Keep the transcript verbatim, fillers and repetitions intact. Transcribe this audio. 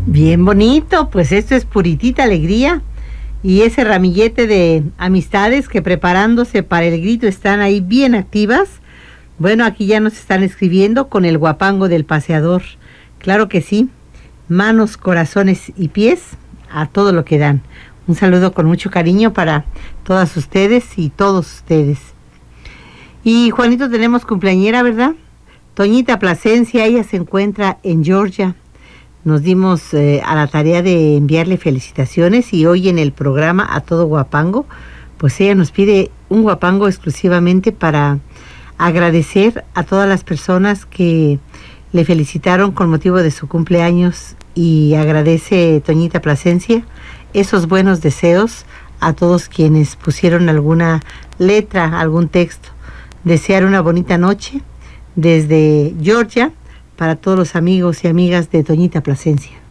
Bien bonito, pues esto es puritita alegría y ese ramillete de amistades que preparándose para el grito están ahí bien activas. Bueno, aquí ya nos están escribiendo con el guapango del paseador. Claro que sí, manos, corazones y pies a todo lo que dan. Un saludo con mucho cariño para todas ustedes y todos ustedes. Y Juanito, tenemos cumpleañera, ¿verdad? Toñita Plasencia, ella se encuentra en Georgia. Nos dimos eh, a la tarea de enviarle felicitaciones y hoy en el programa A Todo Guapango, pues ella nos pide un guapango exclusivamente para agradecer a todas las personas que le felicitaron con motivo de su cumpleaños, y agradece Toñita Plasencia esos buenos deseos a todos quienes pusieron alguna letra, algún texto. Desear una bonita noche desde Georgia para todos los amigos y amigas de Toñita Plasencia.